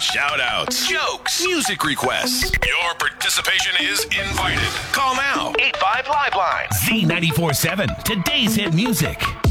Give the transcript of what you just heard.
shout outs, jokes, music requests. Your participation is invited. Call now. 85 Live Line. Z94.7, today's hit music.